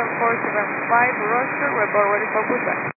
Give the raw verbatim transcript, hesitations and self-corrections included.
four seven five, roger, we're already for pushback.